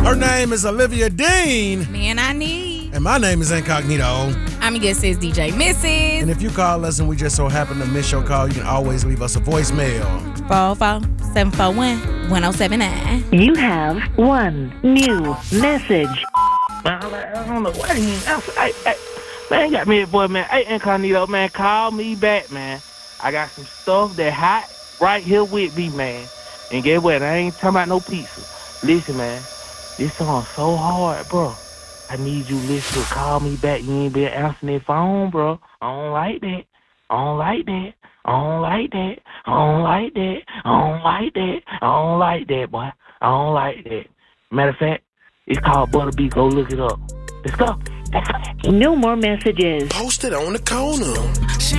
Her name is Olivia Dean. Man, I need. And my name is Incognito. I'm your guest is DJ Mrs. And if you call us and we just so happen to miss your call, you can always leave us a voicemail. 44741-1079. You have one new message. Man, I don't know what he answer. Man, got me a boy, man. Hey, Incognito, man, call me back, man. I got some stuff that hot right here with me, man. And get what? I ain't talking about no pizza. Listen, man, this song so hard, bro. I need you listen to call me back. You ain't been answering that phone, bro. I don't like that. I don't like that. I don't like that. I don't like that. I don't like that. I don't like that, boy. I don't like that. Matter of fact, it's called Butterbeat. Go look it up. Let's go. No more messages. Posted on the corner.